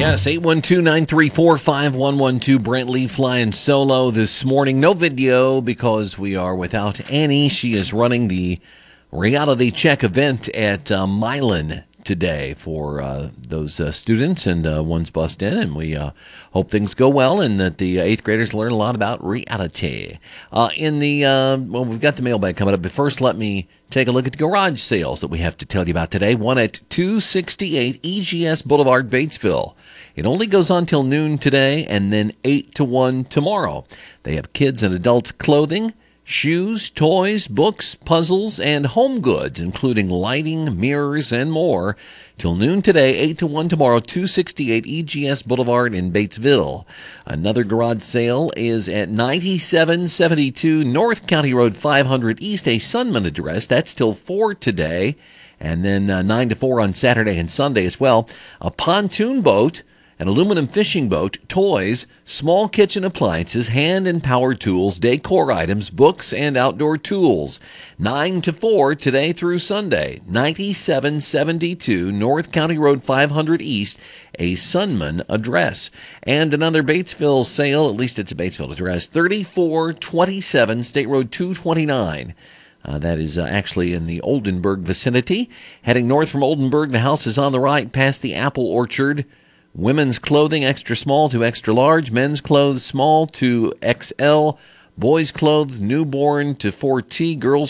Yes, 812-934-5112. Brent Lee flying solo this morning. No video because we are without Annie. She is running the reality check event at Milan today for those students, and one's bussed in, and we hope things go well and that the 8th graders learn a lot about reality. We've got the mailbag coming up, but first let me take a look at the garage sales that we have to tell you about today. One at 268 EGS Boulevard, Batesville. It only goes on till noon today and then 8 to 1 tomorrow. They have kids and adults clothing, shoes, toys, books, puzzles, and home goods, including lighting, mirrors, and more. Till noon today, 8 to 1 tomorrow, 268 EGS Boulevard in Batesville. Another garage sale is at 9772 North County Road 500 East, a Sunman address. That's till 4 today, and then 9 to 4 on Saturday and Sunday as well. A pontoon boat, an aluminum fishing boat, toys, small kitchen appliances, hand and power tools, decor items, books, and outdoor tools. 9 to 4 today through Sunday. 9772 North County Road 500 East, a Sunman address. And another Batesville sale, at least it's a Batesville address, 3427 State Road 229. That is actually in the Oldenburg vicinity. Heading north from Oldenburg, the house is on the right past the apple orchard. Women's clothing, extra small to extra large. Men's clothes, small to XL. Boys' clothes, newborn to 4T. Girls'